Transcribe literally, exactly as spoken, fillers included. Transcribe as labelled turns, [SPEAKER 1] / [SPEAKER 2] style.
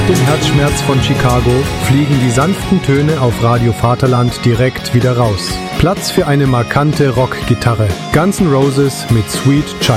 [SPEAKER 1] dem Herzschmerz von Chicago fliegen die sanften Töne auf Radio Vaterland direkt wieder raus. Platz für eine markante Rockgitarre. Guns N' Roses mit Sweet Child.